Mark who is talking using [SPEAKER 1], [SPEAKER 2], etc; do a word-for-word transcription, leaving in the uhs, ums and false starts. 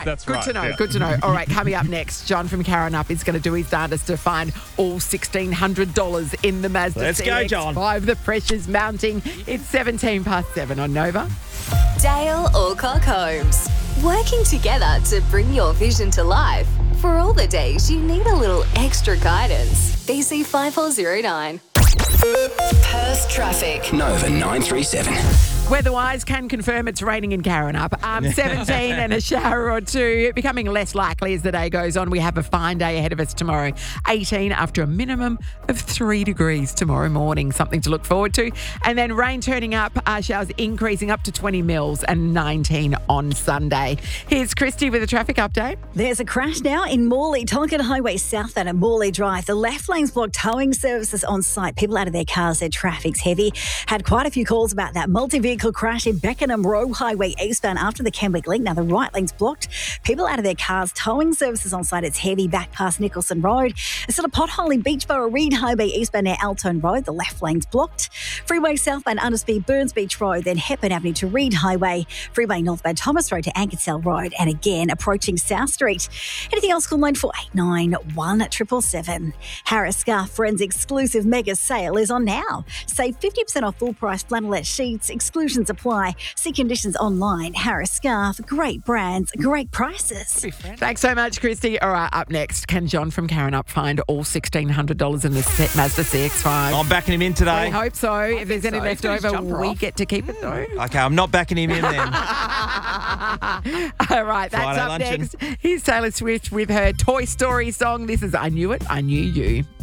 [SPEAKER 1] That's
[SPEAKER 2] good
[SPEAKER 1] right.
[SPEAKER 2] to know,
[SPEAKER 1] yeah.
[SPEAKER 2] good to know. All right, coming up next, John from Karrinyup is going to do his darndest to find all sixteen hundred dollars in the Mazda
[SPEAKER 3] Let's
[SPEAKER 2] C
[SPEAKER 3] go,
[SPEAKER 2] X
[SPEAKER 3] John.
[SPEAKER 2] five. The pressure's mounting. It's seventeen past seven on Nova.
[SPEAKER 4] Dale Alcock Homes. Working together to bring your vision to life. For all the days you need a little extra guidance. B C five four zero nine. Perth traffic.
[SPEAKER 5] Nova nine three seven.
[SPEAKER 2] Weatherwise, can confirm it's raining in Karrinyup. Um, seventeen and a shower or two, becoming less likely as the day goes on. We have a fine day ahead of us tomorrow. eighteen after a minimum of three degrees tomorrow morning. Something to look forward to. And then rain turning up, uh, showers increasing up to twenty mils and nineteen on Sunday. Here's Christy with a traffic update.
[SPEAKER 6] There's a crash now in Morley, Tonkin Highway southbound at Morley Drive. The left lane's blocked, towing services on site. People out of their cars, their traffic's heavy. Had quite a few calls about that multi-vehicle crash in Beckenham Road Highway eastbound after the Kenwick link. Now the right lane's blocked. People out of their cars, towing services on site. It's heavy back past Nicholson Road. There's still a pothole in Beachborough Reed Highway eastbound near Altone Road. The left lane's blocked. Freeway southbound Underspeed Burns Beach Road, then Hepburn Avenue to Reed Highway. Freeway northbound Thomas Road to Ankersell Road, and again approaching South Street. Anything else, call nine four eight nine one seven seven seven. Harris Scarf Friends exclusive mega sale is on now. Save fifty percent off full price flannelette sheets. Exclusions apply. See conditions online. Harris Scarf, great brands, great prices.
[SPEAKER 2] Thanks so much, Christy. All right, up next, can John from Karrinyup find all sixteen hundred dollars in the set Mazda C X five?
[SPEAKER 3] I'm backing him in today.
[SPEAKER 2] We hope so. If there's any
[SPEAKER 1] so.
[SPEAKER 2] left
[SPEAKER 1] He's got his
[SPEAKER 2] over,
[SPEAKER 1] jumper
[SPEAKER 2] we
[SPEAKER 1] off.
[SPEAKER 2] get to keep it though.
[SPEAKER 3] Okay, I'm not backing him in then.
[SPEAKER 2] All right, that's
[SPEAKER 3] Friday
[SPEAKER 2] up
[SPEAKER 3] luncheon.
[SPEAKER 2] next. Here's Taylor Swift with her Toy Story song. This is I Knew It, I Knew You.